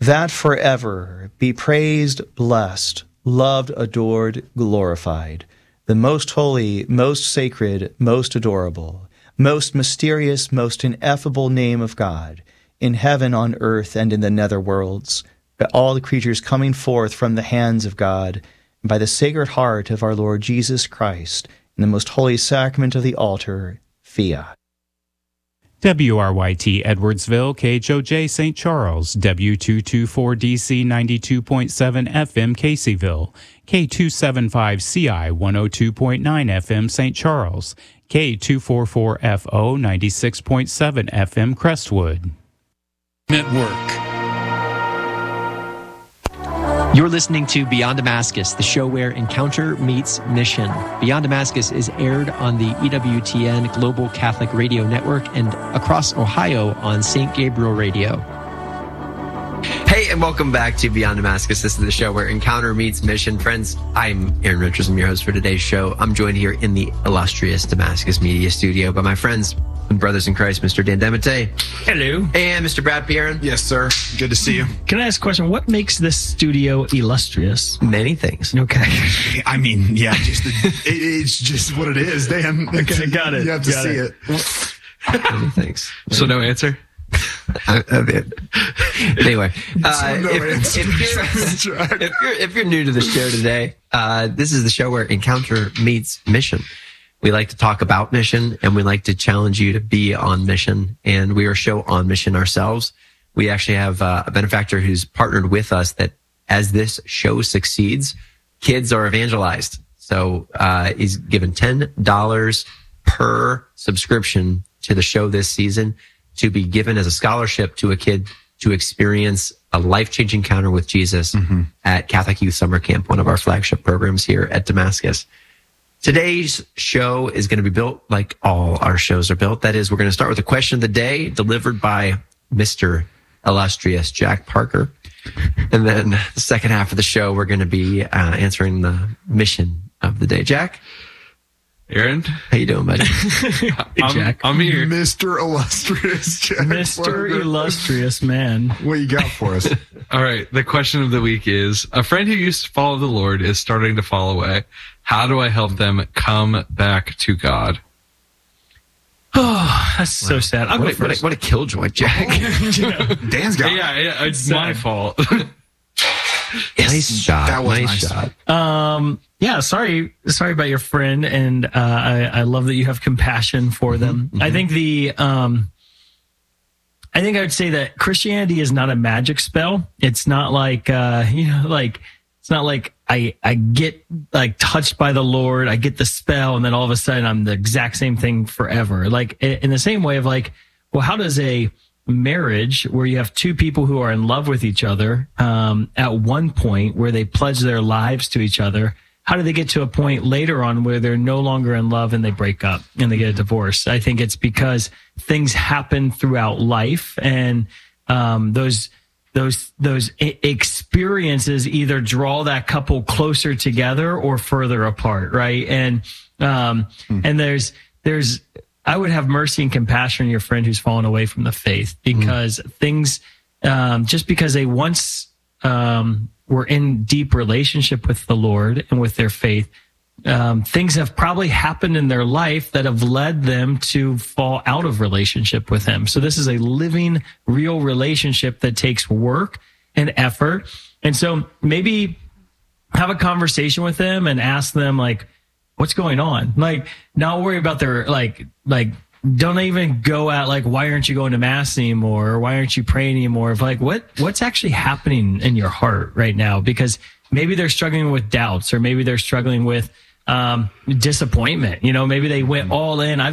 that forever be praised, blessed, loved, adored, glorified, the most holy, most sacred, most adorable, most mysterious, most ineffable name of God, in heaven, on earth, and in the nether worlds, by all the creatures coming forth from the hands of God, and by the Sacred Heart of our Lord Jesus Christ, in the most holy sacrament of the altar, Fiat. WRYT Edwardsville, KHOJ St. Charles, W224DC 92.7 FM Caseyville, K275CI 102.9 FM St. Charles, K244FO 96.7 FM Crestwood. Network. You're listening to Beyond Damascus, the show where encounter meets mission. Beyond Damascus is aired on the EWTN Global Catholic Radio Network and across Ohio on St. Gabriel Radio. Hey, and welcome back to Beyond Damascus. This is the show where encounter meets mission. Friends, I'm Aaron Richards. I'm your host for today's show. I'm joined here in the illustrious Damascus Media Studio by my friends and brothers in Christ, Mr. Dan Demete. Hello. And Mr. Brad Pierren. Yes, sir. Good to see you. Can I ask a question? What makes this studio illustrious? Many things. Okay. I mean, yeah, it's just what it is, Dan. Okay, got it. You have to see it. Many things. So no answer? Anyway, if you're new to the show today, this is the show where encounter meets mission. We like to talk about mission, and we like to challenge you to be on mission, and we are a show on mission ourselves. We actually have a benefactor who's partnered with us that as this show succeeds, kids are evangelized. So he's given $10 per subscription to the show this season to be given as a scholarship to a kid to experience a life-changing encounter with Jesus at Catholic Youth Summer Camp, one of our flagship programs here at Damascus. Today's show is going to be built like all our shows are built. That is, we're going to start with a question of the day delivered by Mr. Illustrious Jack Parker. And then the second half of the show, we're going to be answering the mission of the day. Jack? Aaron? How you doing, buddy? Jack. I'm here. Mr. Illustrious Jack Mr. Parker. Illustrious Man. What you got for us? All right. The question of the week is, a friend who used to follow the Lord is starting to fall away. How do I help them come back to God? Oh, that's so sad. I'll go first. What a killjoy, Jack. Dan's got it. Yeah, it's my fault. Nice shot. That was nice nice. shot. Yeah, sorry about your friend, and I love that you have compassion for them. I think I would say that Christianity is not a magic spell. It's not like it's not like I get like touched by the Lord, I get the spell, and then all of a sudden I'm the exact same thing forever. Like in the same way of like, well, how does a marriage where you have two people who are in love with each other at one point where they pledge their lives to each other, how do they get to a point later on where they're no longer in love and they break up and they get a divorce? I think it's because things happen throughout life, and those experiences either draw that couple closer together or further apart, right? And there's I would have mercy and compassion on your friend who's fallen away from the faith, because things just because they once were in deep relationship with the Lord and with their faith, things have probably happened in their life that have led them to fall out of relationship with Him. So this is a living, real relationship that takes work and effort. And so maybe have a conversation with them and ask them, like, what's going on? Like, not worry about their, like, don't even go at, like, why aren't you going to mass anymore? Or why aren't you praying anymore? Of like, what's actually happening in your heart right now? Because maybe they're struggling with doubts, or maybe they're struggling with disappointment. You know, maybe they went all in.